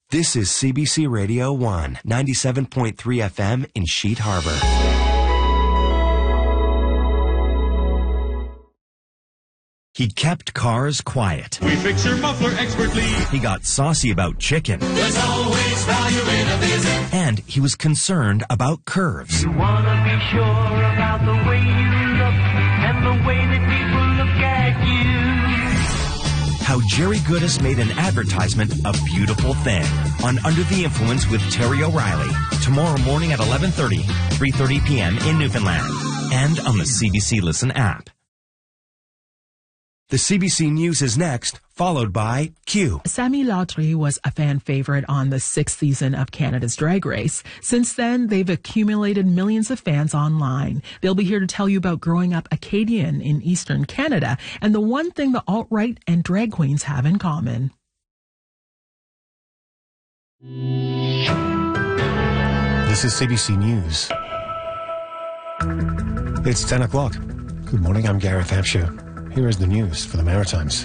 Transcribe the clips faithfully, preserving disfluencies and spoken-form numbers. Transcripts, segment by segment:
This is C B C Radio one, ninety-seven point three F M in Sheet Harbor. He kept cars quiet. We fix your muffler expertly. He got saucy about chicken. There's always value in a visit. And he was concerned about curves. You want to be sure about the way you look and the way that people look at you. How Jerry Goodis made an advertisement a beautiful thing on Under the Influence with Terry O'Reilly. Tomorrow morning at eleven thirty, three thirty p.m. in Newfoundland. And on the C B C Listen app. The C B C News is next, followed by Q. Sammy Lautry was a fan favorite on the sixth season of Canada's Drag Race. Since then, they've accumulated millions of fans online. They'll be here to tell you about growing up Acadian in Eastern Canada and the one thing the alt-right and drag queens have in common. This is C B C News. It's ten o'clock. Good morning, I'm Gareth Hampshire. Here is the news for the Maritimes.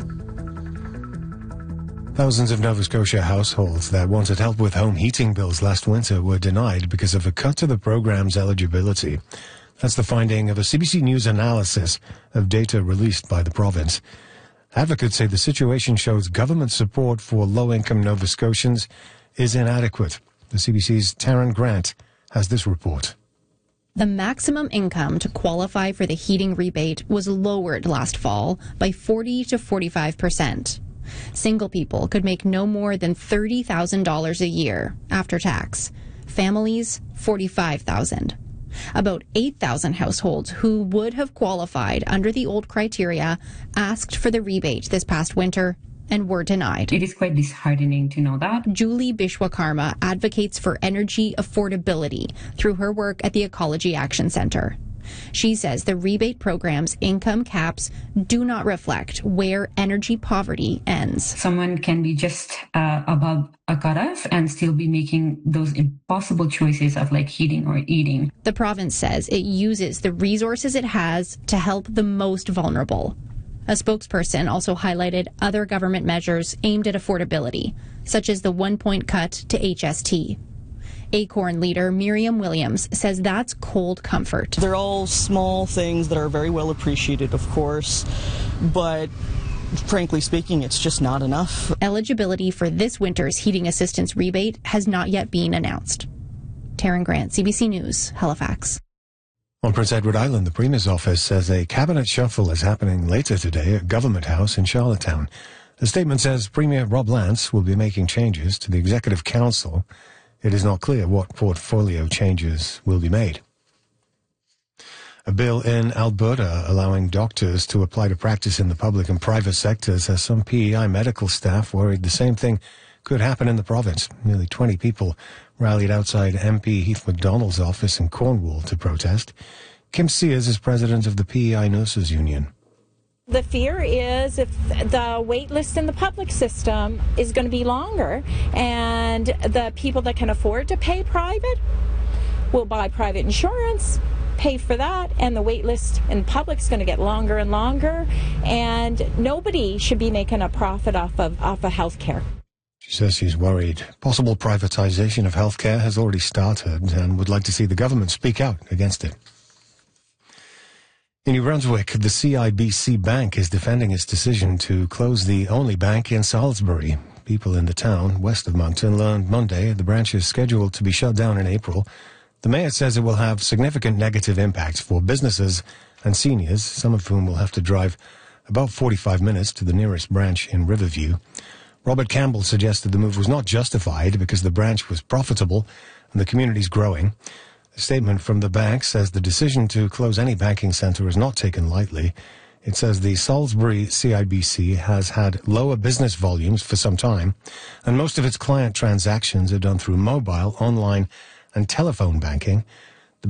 Thousands of Nova Scotia households that wanted help with home heating bills last winter were denied because of a cut to the program's eligibility. That's the finding of a C B C News analysis of data released by the province. Advocates say the situation shows government support for low-income Nova Scotians is inadequate. The C B C's Taryn Grant has this report. The maximum income to qualify for the heating rebate was lowered last fall by forty to forty-five percent. Single people could make no more than thirty thousand dollars a year after tax. Families, forty-five thousand dollars. About eight thousand households who would have qualified under the old criteria asked for the rebate this past winter and were denied. It is quite disheartening to know that. Julie Bishwakarma advocates for energy affordability through her work at the Ecology Action Centre. She says the rebate program's income caps do not reflect where energy poverty ends. Someone can be just uh, above a cutoff and still be making those impossible choices of like heating or eating. The province says it uses the resources it has to help the most vulnerable. A spokesperson also highlighted other government measures aimed at affordability, such as the one-point cut to H S T. Acorn leader Miriam Williams says that's cold comfort. They're all small things that are very well appreciated, of course, but frankly speaking, it's just not enough. Eligibility for this winter's heating assistance rebate has not yet been announced. Taryn Grant, C B C News, Halifax. On Prince Edward Island, the Premier's office says a cabinet shuffle is happening later today at Government House in Charlottetown. The statement says Premier Rob Lance will be making changes to the Executive Council. It is not clear what portfolio changes will be made. A bill in Alberta allowing doctors to apply to practice in the public and private sectors has some P E I medical staff worried the same thing could happen in the province. Nearly twenty people rallied outside M P Heath MacDonald's office in Cornwall to protest. Kim Sears is president of the P E I Nurses Union. The fear is if the wait list in the public system is going to be longer and the people that can afford to pay private will buy private insurance, pay for that, and the wait list in public is going to get longer and longer, and nobody should be making a profit off of, off of health care. She says she's worried. Possible privatization of healthcare has already started and would like to see the government speak out against it. In New Brunswick, the C I B C Bank is defending its decision to close the only bank in Salisbury. People in the town west of Moncton learned Monday the branch is scheduled to be shut down in April. The mayor says it will have significant negative impacts for businesses and seniors, some of whom will have to drive about forty-five minutes to the nearest branch in Riverview. Robert Campbell suggested the move was not justified because the branch was profitable and the community's growing. A statement from the bank says the decision to close any banking centre is not taken lightly. It says the Salisbury C I B C has had lower business volumes for some time, and most of its client transactions are done through mobile, online, and telephone banking.